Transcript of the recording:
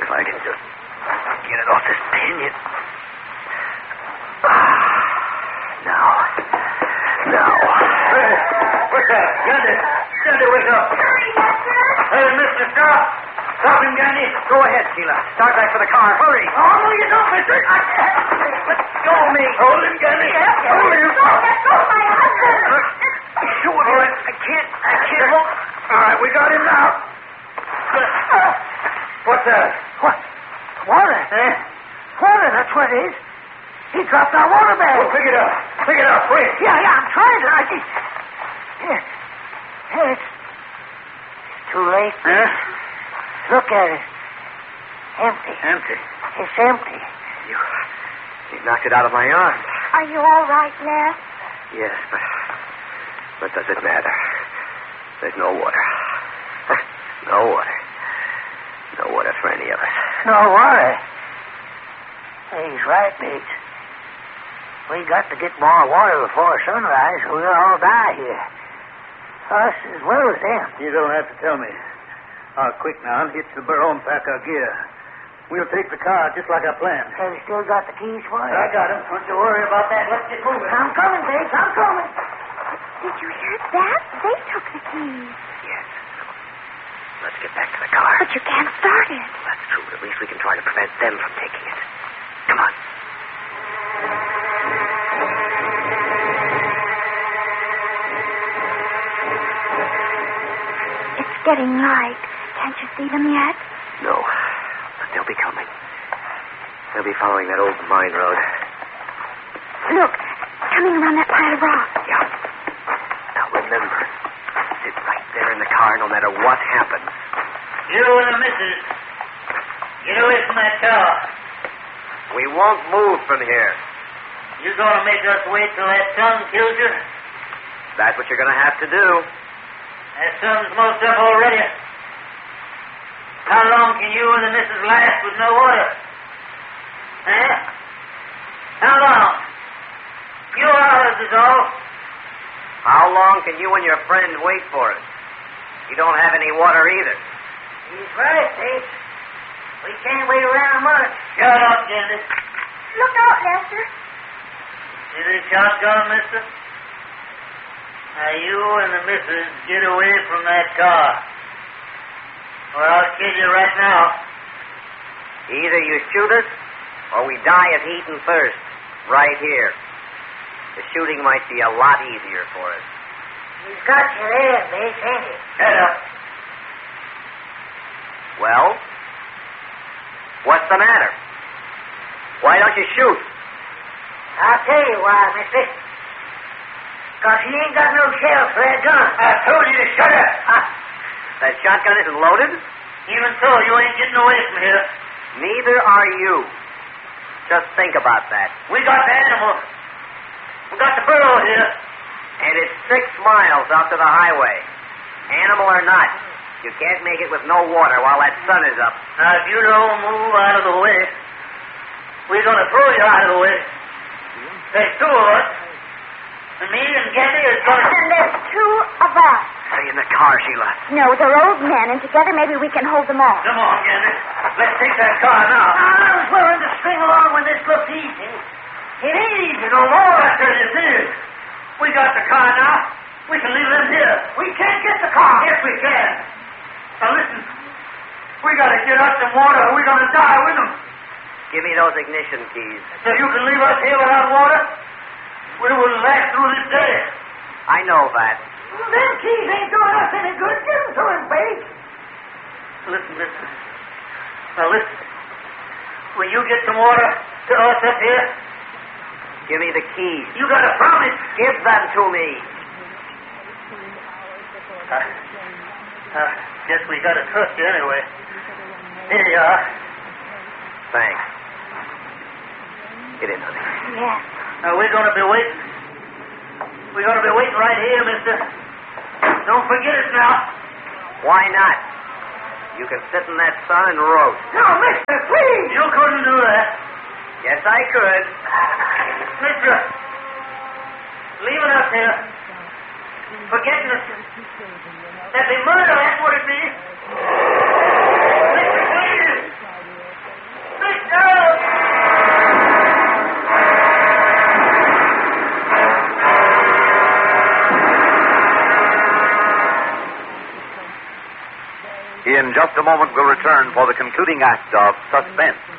If I can just get it off this pinion. Now. Hey, what's that? Gandy, wake up. Hurry, mister. Hey, mister, stop. Stop him, Gandy. Go ahead, Sheila. Start back for the car. Hurry. Oh, no, you don't, mister. Let go of me. Hold him, Gandy. Hold him. No, let go of my husband. Sure, boy. I can't. All right, we got him now. What's that? What? Water? Eh? Water, that's what it is. He dropped our water bag. Well, pick it up. Pick it up, quick. Yeah, I'm trying to. Here. It's too late. Huh? Look at it. Empty. Empty. It's empty. You knocked it out of my arms. Are you all right, Les? Yes, but does it matter? There's no water. No water. No water for any of us. No water. He's right, Bates. We got to get more water before sunrise, or we'll all die here. Us as well as them. You don't have to tell me. Quick now, hitch the burro and pack our gear. We'll take the car just like I planned. Have you still got the keys for it? I got him. Don't you worry about that. Let's get moving. I'm coming, Bates. I'm coming. Did you hear that? They took the keys. Yes. Let's get back to the car. But you can't start it. That's true, but at least we can try to prevent them from taking it. Come on. It's getting light. Can't you see them yet? No, but they'll be coming. They'll be following that old mine road. Look, coming around that pile of rock. Yeah. Now remember, sit right there in the car no matter what happens. You and the missus, get away from that car. We won't move from here. You gonna make us wait till that sun kills you? That's what you're going to have to do. That sun's most up already. How long can you and the missus last with no water? Huh? How long? Few hours is all. How long can you and your friend wait for us? You don't have any water either. He's right, Bates. We can't wait around much. Shut up, Candy. Look out, Lester. See this shotgun, mister? Now, you and the missus get away from that car. Or I'll kill you right now. Either you shoot us, or we die of heat and thirst. Right here. The shooting might be a lot easier for us. He's got you there, Bates, ain't he? Shut up. Well? What's the matter? Why don't you shoot? I'll tell you why, mister. Because he ain't got no shells for that gun. I told you to shut up. That shotgun isn't loaded? Even so, you ain't getting away from here. Neither are you. Just think about that. We got the animal. We got the burro here. And it's 6 miles out to the highway. Animal or not, you can't make it with no water while that sun is up. Now, if you don't move out of the way, we're going to throw you out of the way. There's 2 of us. And me and Getty is going to... And there's 2 of us. Stay in the car, Sheila. No, they're old men, and together maybe we can hold them off. Come on, Getty. Let's take that car now. I was willing to string along when this looked easy. It ain't easy no more. I said it is. We got the car now. We can leave them here. We can't get the car. Yes, we can. Now, listen. We got to get us some water or we're going to die with them. Give me those ignition keys. So you can leave us here without water? We will last through this day. I know that. Them keys ain't doing us any good. Give them to him, Bates. Listen. Now, listen. Will you get some water to us up here? Give me the keys. You got to promise. Give them to me. Guess we got to trust you anyway. Here you are. Thanks. Get in, honey. Yes. Now, we're going to be waiting. We're going to be waiting right here, mister. Don't forget us now. Why not? You can sit in that sun and roast. No, mister, please. You couldn't do that. Yes, I could. Mister, leaving us here, forgetting us. That'd be murder, that's what it'd be. Mister, please. In just a moment, we'll return for the concluding act of Suspense.